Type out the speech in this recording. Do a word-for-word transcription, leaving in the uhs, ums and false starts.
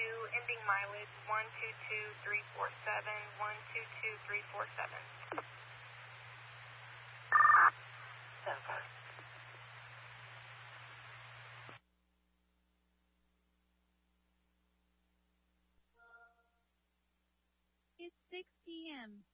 ending mileage one two two three four seven, one two two three four seven. Over. It's six p m